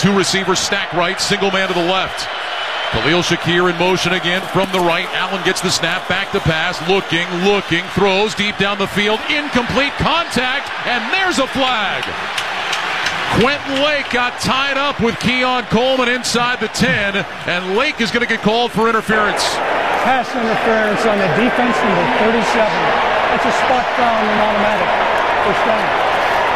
Two receivers stacked right, single man to the left. Khalil Shakir in motion again from the right. Allen gets the snap, back to pass, looking, throws deep down the field, incomplete, contact, and there's a flag. Quentin Lake got tied up with Keon Coleman inside the 10, and Lake is going to get called for interference. Pass interference on the defense number 37. That's a spot foul and automatic. First down.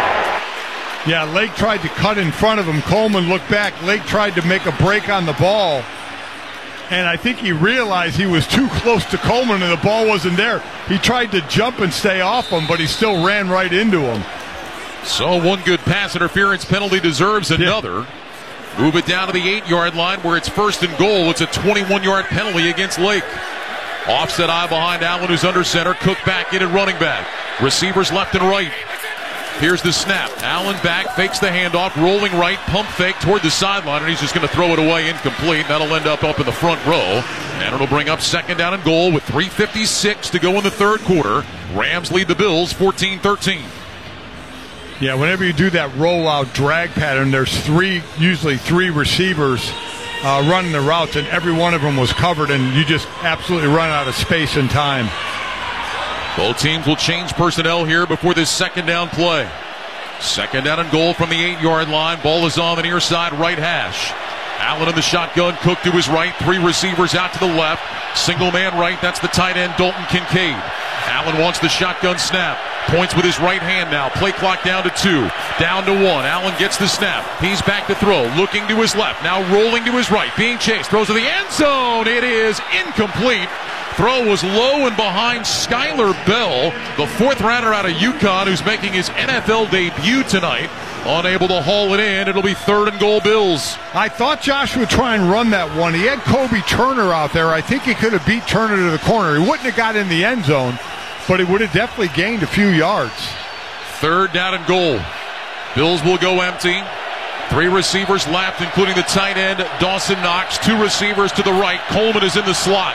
Yeah, Lake tried to cut in front of him. Coleman looked back. Lake tried to make a break on the ball. And I think he realized he was too close to Coleman and the ball wasn't there. He tried to jump and stay off him, but he still ran right into him. So one good pass interference penalty deserves another. Yeah. Move it down to the 8-yard line where it's 1st and goal. It's a 21-yard penalty against Lake. Offset eye behind Allen, who's under center. Cook back in at running back. Receivers left and right. Here's the snap. Allen back, fakes the handoff, rolling right, pump fake toward the sideline, and he's just going to throw it away incomplete. That'll end up in the front row. And it'll bring up 2nd down and goal with 3:56 to go in the third quarter. Rams lead the Bills 14-13. Yeah, whenever you do that rollout drag pattern, there's usually three receivers running the routes, and every one of them was covered, and you just absolutely run out of space and time. Both teams will change personnel here before this 2nd down play. 2nd down and goal from the 8-yard line. Ball is on the near side right hash. Allen in the shotgun. Cook to his right. 3 receivers out to the left. Single man right. That's the tight end, Dalton Kincaid. Allen wants the shotgun snap. Points with his right hand now. Play clock down to 2. Down to 1. Allen gets the snap. He's back to throw. Looking to his left. Now rolling to his right. Being chased. Throws to the end zone. It is incomplete. Throw was low and behind Skylar Bell, the 4th rounder out of UConn, who's making his NFL debut tonight. Unable to haul it in. It'll be 3rd and goal Bills. I thought Josh would try and run that one. He had Kobe Turner out there. I think he could have beat Turner to the corner. He wouldn't have got in the end zone, but he would have definitely gained a few yards. 3rd down and goal. Bills will go empty. 3 receivers left, including the tight end, Dawson Knox. 2 receivers to the right. Coleman is in the slot.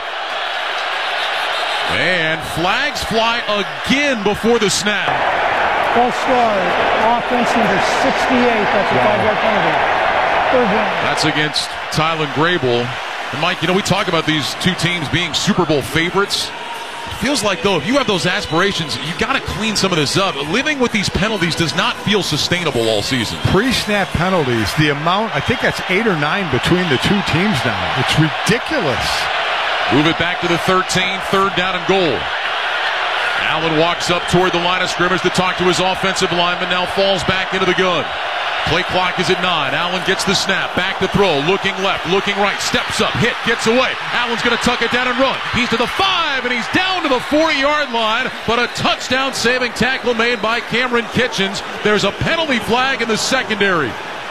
And flags fly again before the snap. False start. Offense number 68. That's a 5-yard penalty. 3rd down. That's against Tylen Grable. And Mike, we talk about these two teams being Super Bowl favorites. It feels like, though, if you have those aspirations, you got to clean some of this up. Living with these penalties does not feel sustainable all season. Pre-snap penalties, the amount, I think that's 8 or 9 between the two teams now. It's ridiculous. Move it back to the 13, 3rd down and goal. Allen walks up toward the line of scrimmage to talk to his offensive lineman, now falls back into the gun. Play clock is at 9. Allen gets the snap, back to throw, looking left, looking right, steps up, hit, gets away. Allen's going to tuck it down and run. He's to the 5, and he's down to the 40-yard line, but a touchdown-saving tackle made by Cameron Kitchens. There's a penalty flag in the secondary.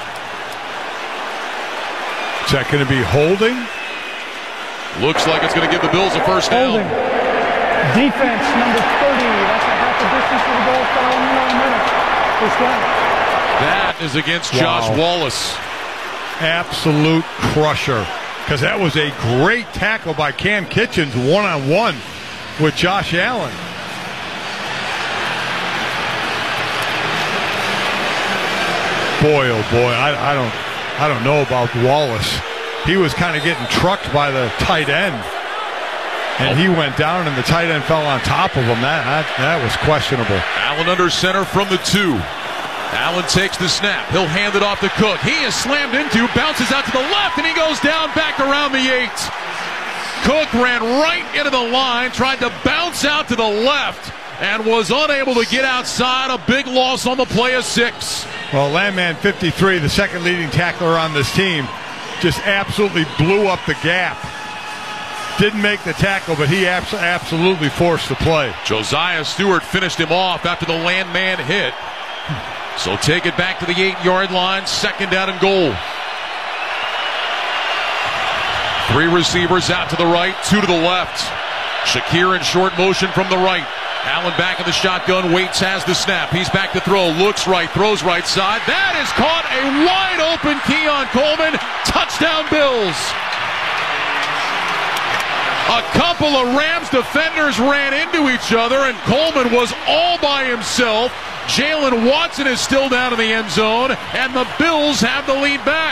Is that going to be holding? Looks like it's going to give the Bills a 1st down. Holding. Defense number 30. That's a half the distance for the goal. Foul in 1 minute. 1st down. That is against Josh Wallace. Absolute crusher. Because that was a great tackle by Cam Kitchens, one-on-one with Josh Allen. Boy, oh boy, I don't know about Wallace. He was kind of getting trucked by the tight end. And he went down, and the tight end fell on top of him. That was questionable. Allen under center from the 2. Allen takes the snap. He'll hand it off to Cook. He is slammed into, bounces out to the left, and he goes down back around the 8. Cook ran right into the line, tried to bounce out to the left, and was unable to get outside. A big loss on the play of 6. Well, Landman 53, the 2nd leading tackler on this team, just absolutely blew up the gap. Didn't make the tackle, but he absolutely forced the play. Josiah Stewart finished him off after the Landman hit. So take it back to the 8-yard line, 2nd down and goal. 3 receivers out to the right, 2 to the left. Shakir in short motion from the right. Allen back in the shotgun, waits, has the snap. He's back to throw, looks right, throws right side. That is caught, a wide open Keon Coleman. Touchdown Bills. A couple of Rams defenders ran into each other, and Coleman was all by himself. Jalen Watson is still down in the end zone, and the Bills have the lead back.